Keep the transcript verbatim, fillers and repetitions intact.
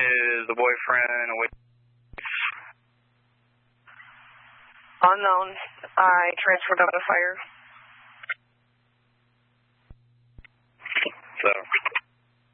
Is the boyfriend awake? Unknown. I transferred on the fire. So.